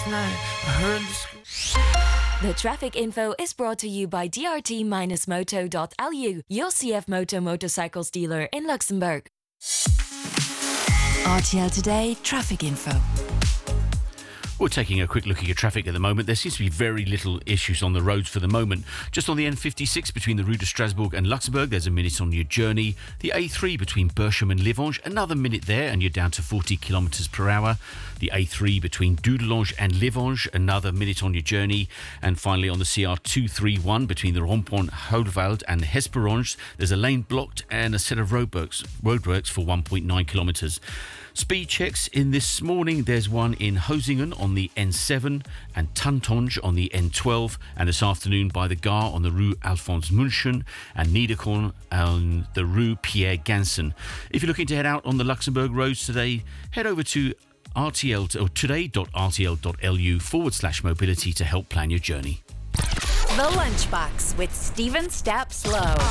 last night. I heard the The traffic info is brought to you by drt-moto.lu, your CF Moto motorcycles dealer in Luxembourg. RTL Today traffic info. We're taking a quick look at your traffic at the moment. There seems to be very little issues on the roads for the moment. Just on the N56 between the Rue de Strasbourg and Luxembourg, there's a minute on your journey. The A3 between Berchem and Livange, another minute there and you're down to 40 kilometres per hour. The A3 between Dudelange and Livange, another minute on your journey. And finally on the CR231 between the Rond-Point Houdewald and Hesperange, there's a lane blocked and a set of roadworks for 1.9 kilometres. Speed checks in this morning. There's one in Hosingen on the N7 and Tantonge on the N12, and this afternoon by the Gare on the Rue Alphonse Munchen and Niederkorn on the Rue Pierre Gansen. If you're looking to head out on the Luxembourg roads today, head over to today.rtl.lu/mobility to help plan your journey. The Lunchbox with Stephen Stapp Slow.